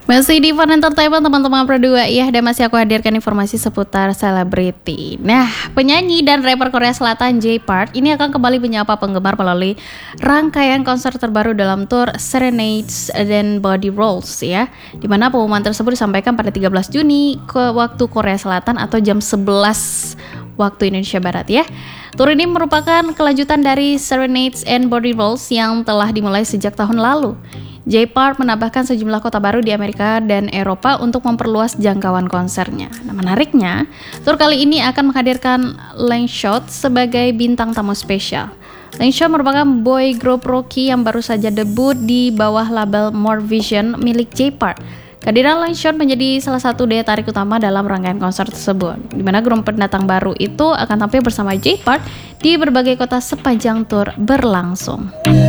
Masih di Fun Entertainment teman-teman berdua ya, dan masih aku hadirkan informasi seputar selebriti. Nah, penyanyi dan rapper Korea Selatan Jay Park ini akan kembali menyapa penggemar melalui rangkaian konser terbaru dalam tour Serenades dan Body Rolls ya. Dimana pengumuman tersebut disampaikan pada 13 Juni ke waktu Korea Selatan atau jam 11 waktu Indonesia Barat ya. Tour ini merupakan kelanjutan dari Serenades and Body Rolls yang telah dimulai sejak tahun lalu. Jay Park menambahkan sejumlah kota baru di Amerika dan Eropa untuk memperluas jangkauan konsernya. Nah, menariknya, tur kali ini akan menghadirkan Lengshot sebagai bintang tamu spesial. Lengshot merupakan boy group Rocky yang baru saja debut di bawah label More Vision milik Jay Park. Kehadiran Lengshot menjadi salah satu daya tarik utama dalam rangkaian konser tersebut, di mana grup pendatang baru itu akan tampil bersama Jay Park di berbagai kota sepanjang tur berlangsung.